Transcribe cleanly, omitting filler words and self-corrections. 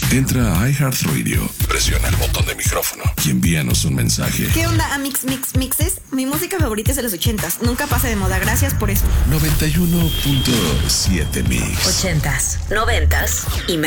Entra a iHeartRadio, presiona el botón de micrófono y envíanos un mensaje. ¿Qué onda, Mixes? Mi música favorita es de los 80s. Nunca pasa de moda. Gracias por eso. 91.7 Mix. 80s, 90s y más.